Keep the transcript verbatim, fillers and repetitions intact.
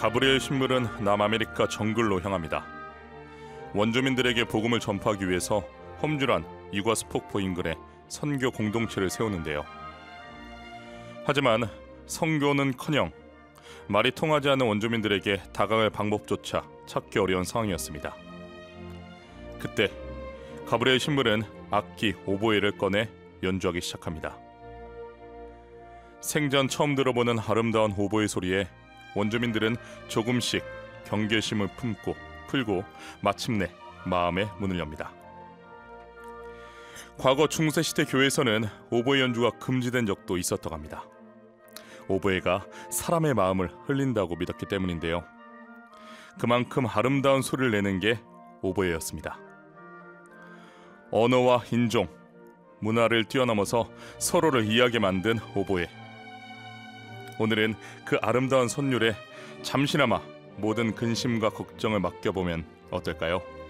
가브리엘 신물은 남아메리카 정글로 향합니다. 원주민들에게 복음을 전파하기 위해서 험준한 이과수폭포 인근에 선교 공동체를 세우는데요. 하지만 선교는커녕 말이 통하지 않는 원주민들에게 다가갈 방법조차 찾기 어려운 상황이었습니다. 그때 가브리엘 신물은 악기 오보에를 꺼내 연주하기 시작합니다. 생전 처음 들어보는 아름다운 오보의 소리에 원주민들은 조금씩 경계심을 품고 풀고 마침내 마음의 문을 엽니다. 과거 중세시대 교회에서는 오보에 연주가 금지된 적도 있었다고 합니다. 오보에가 사람의 마음을 흘린다고 믿었기 때문인데요. 그만큼 아름다운 소리를 내는 게 오보에였습니다. 언어와 인종, 문화를 뛰어넘어서 서로를 이해하게 만든 오보에. 오늘은 그 아름다운 선율에 잠시나마 모든 근심과 걱정을 맡겨보면 어떨까요?